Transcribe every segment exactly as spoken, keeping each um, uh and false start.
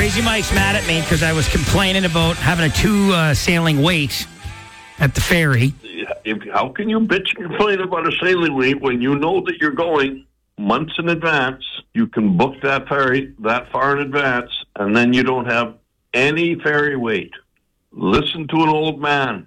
Crazy Mike's mad at me because I was complaining about having a two uh, sailing wait at the ferry. If, how can you bitch and complain about a sailing wait when you know that you're going months in advance? You can book that ferry that far in advance, and then you don't have any ferry wait. Listen to an old man.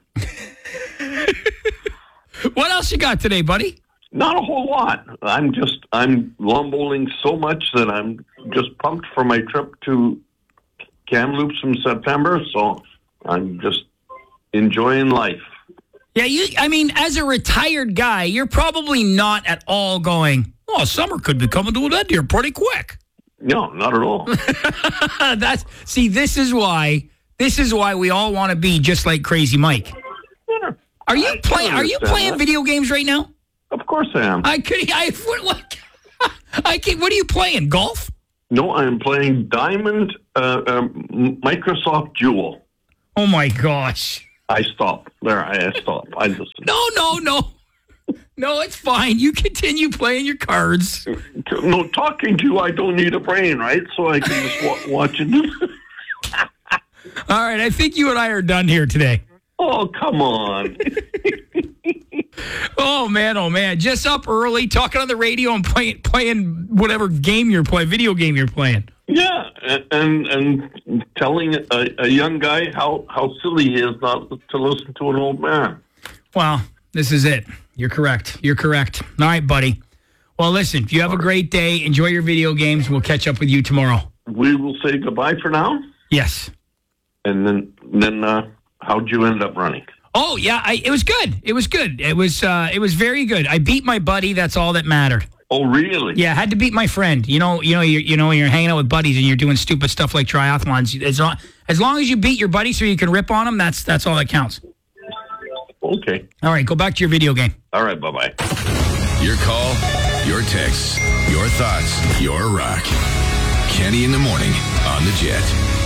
What else you got today, buddy? Not a whole lot. I'm just, I'm lumbling so much that I'm just pumped for my trip to Kamloops in September, so I'm just enjoying life. Yeah, you. I mean, as a retired guy, you're probably not at all going, oh, summer could be coming to an end here pretty quick. No, not at all. That's see, this is why this is why we all want to be just like Crazy Mike. Yeah, are you playing are you playing that. video games right now? Of course I am. I could I what, what I can, what are you playing? Golf? No, I'm playing Diamond uh, um, Microsoft Duel. Oh my gosh. I stop. There, I stop. I listen. No, no, no. No, it's fine. You continue playing your cards. No, talking to you, I don't need a brain, right? So I can just wa- watch it. All right, I think you and I are done here today. Oh, come on. Oh, man, oh, man. Just up early, talking on the radio and playing playing whatever game you're playing, video game you're playing. Yeah, and and telling a, a young guy how, how silly he is not to listen to an old man. Well, this is it. You're correct. You're correct. All right, buddy. Well, listen, if you have a great day, enjoy your video games. We'll catch up with you tomorrow. We will say goodbye for now. Yes. And then, then uh, how'd you end up running? Oh, yeah, I, it was good. It was good. It was uh, it was very good. I beat my buddy. That's all that mattered. Oh, really? Yeah, I had to beat my friend. You know, you know, you're, you know, you're hanging out with buddies and you're doing stupid stuff like triathlons. As long, as long as you beat your buddy so you can rip on them, that's that's all that counts. Okay. All right, go back to your video game. All right, bye-bye. Your call, your text, your thoughts, your rock. Kenny in the morning on the Jet.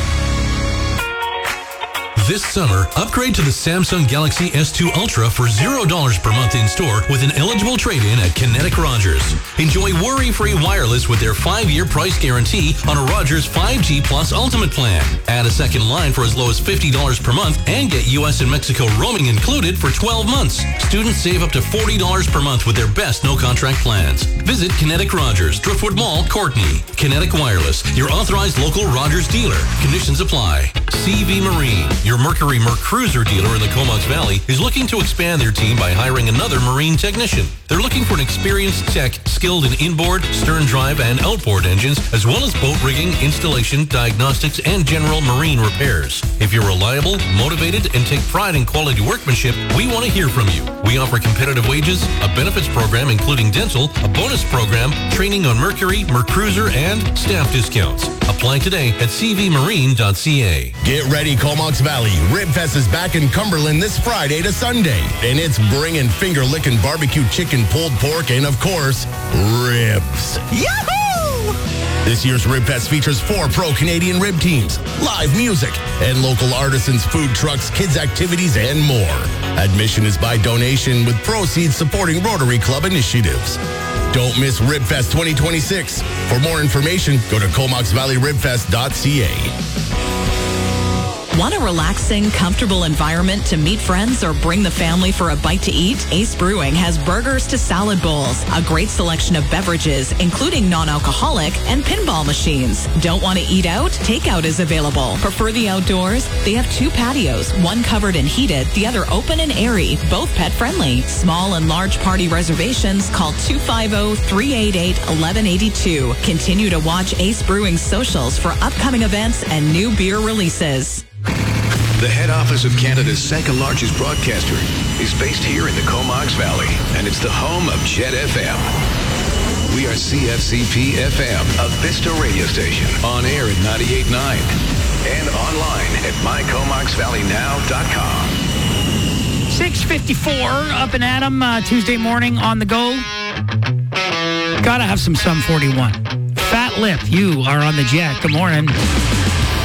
This summer, upgrade to the Samsung Galaxy S two Ultra for zero dollars per month in store with an eligible trade-in at Kinetic Rogers. Enjoy worry-free wireless with their five-year price guarantee on a Rogers five G Plus Ultimate plan. Add a second line for as low as fifty dollars per month and get U S and Mexico roaming included for twelve months. Students save up to forty dollars per month with their best no-contract plans. Visit Kinetic Rogers, Driftwood Mall, Courtney. Kinetic Wireless, your authorized local Rogers dealer. Conditions apply. C V Marine, your Mercury MerCruiser dealer in the Comox Valley, is looking to expand their team by hiring another marine technician. They're looking for an experienced tech skilled in inboard, stern drive, and outboard engines, as well as boat rigging, installation, diagnostics, and general marine repairs. If you're reliable, motivated, and take pride in quality workmanship, we want to hear from you. We offer competitive wages, a benefits program including dental, a bonus program, training on Mercury, MerCruiser, and staff discounts. Apply today at c v marine dot c a. Get ready, Comox Valley. Ribfest is back in Cumberland this Friday to Sunday. And it's bringing finger-licking barbecue chicken, pulled pork, and, of course, ribs. Yahoo! This year's Ribfest features four pro-Canadian rib teams, live music, and local artisans, food trucks, kids' activities, and more. Admission is by donation with proceeds supporting Rotary Club initiatives. Don't miss Ribfest twenty twenty-six. For more information, go to comox valley ribfest dot c a. Want a relaxing, comfortable environment to meet friends or bring the family for a bite to eat? Ace Brewing has burgers to salad bowls, a great selection of beverages, including non-alcoholic, and pinball machines. Don't want to eat out? Takeout is available. Prefer the outdoors? They have two patios, one covered and heated, the other open and airy, both pet-friendly. Small and large party reservations, call two five zero, three eight eight, one one eight two. Continue to watch Ace Brewing's socials for upcoming events and new beer releases. The head office of Canada's second largest broadcaster is based here in the Comox Valley, and it's the home of Jet F M. We are C F C P F M, a Vista radio station, on air at ninety-eight point nine and online at my comox valley now dot com. six fifty-four, up and at 'em, uh, Tuesday morning on the go. Gotta have some Sum forty-one. Fat Lip, you are on the Jet. Good morning.